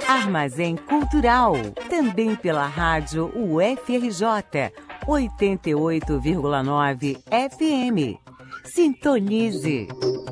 Armazém Cultural, também pela rádio UFRJ, 88,9 FM. Sintonize.